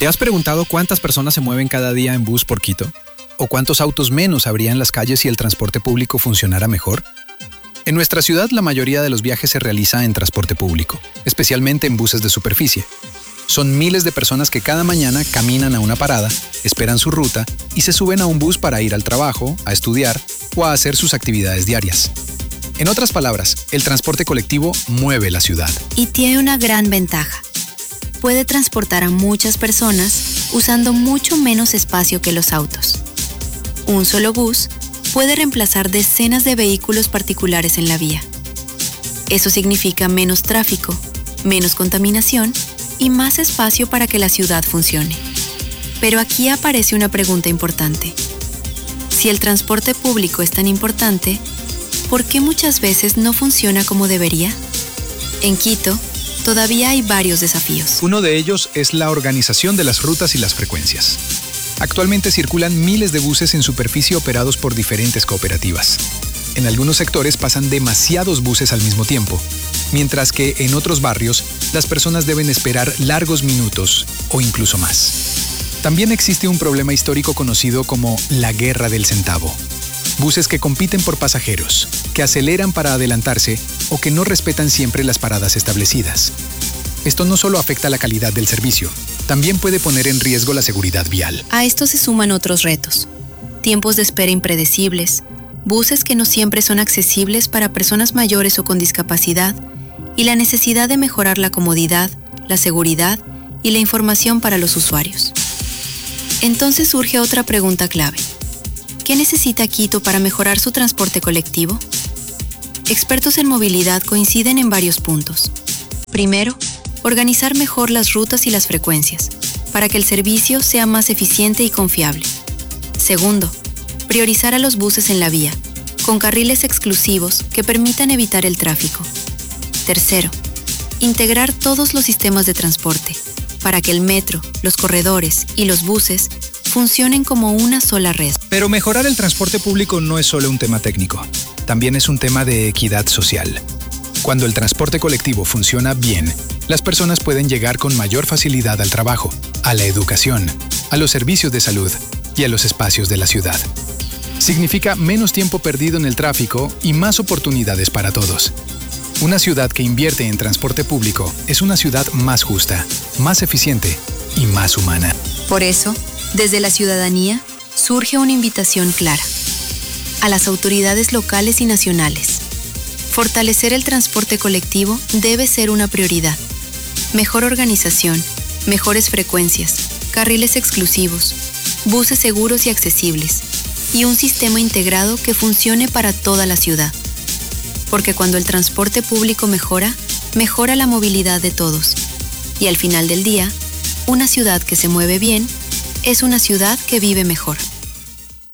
¿Te has preguntado cuántas personas se mueven cada día en bus por Quito? ¿O cuántos autos menos habría en las calles si el transporte público funcionara mejor? En nuestra ciudad, la mayoría de los viajes se realiza en transporte público, especialmente en buses de superficie. Son miles de personas que cada mañana caminan a una parada, esperan su ruta y se suben a un bus para ir al trabajo, a estudiar o a hacer sus actividades diarias. En otras palabras, el transporte colectivo mueve la ciudad. Y tiene una gran ventaja. Puede transportar a muchas personas usando mucho menos espacio que los autos. Un solo bus puede reemplazar decenas de vehículos particulares en la vía. Eso significa menos tráfico, menos contaminación y más espacio para que la ciudad funcione. Pero aquí aparece una pregunta importante. Si el transporte público es tan importante, ¿por qué muchas veces no funciona como debería? En Quito, todavía hay varios desafíos. Uno de ellos es la organización de las rutas y las frecuencias. Actualmente circulan miles de buses en superficie operados por diferentes cooperativas. En algunos sectores pasan demasiados buses al mismo tiempo, mientras que en otros barrios las personas deben esperar largos minutos o incluso más. También existe un problema histórico conocido como la guerra del centavo. Buses que compiten por pasajeros, que aceleran para adelantarse o que no respetan siempre las paradas establecidas. Esto no solo afecta la calidad del servicio, también puede poner en riesgo la seguridad vial. A esto se suman otros retos. Tiempos de espera impredecibles, buses que no siempre son accesibles para personas mayores o con discapacidad, y la necesidad de mejorar la comodidad, la seguridad y la información para los usuarios. Entonces surge otra pregunta clave. ¿Qué necesita Quito para mejorar su transporte colectivo? Expertos en movilidad coinciden en varios puntos. Primero, organizar mejor las rutas y las frecuencias, para que el servicio sea más eficiente y confiable. Segundo, priorizar a los buses en la vía, con carriles exclusivos que permitan evitar el tráfico. Tercero, integrar todos los sistemas de transporte, para que el metro, los corredores y los buses funcionen como una sola red. Pero mejorar el transporte público no es solo un tema técnico, también es un tema de equidad social. Cuando el transporte colectivo funciona bien, las personas pueden llegar con mayor facilidad al trabajo, a la educación, a los servicios de salud y a los espacios de la ciudad. Significa menos tiempo perdido en el tráfico y más oportunidades para todos. Una ciudad que invierte en transporte público es una ciudad más justa, más eficiente y más humana. Por eso, desde la ciudadanía, surge una invitación clara a las autoridades locales y nacionales. Fortalecer el transporte colectivo debe ser una prioridad. Mejor organización, mejores frecuencias, carriles exclusivos, buses seguros y accesibles, y un sistema integrado que funcione para toda la ciudad. Porque cuando el transporte público mejora, mejora la movilidad de todos. Y al final del día, una ciudad que se mueve bien es una ciudad que vive mejor.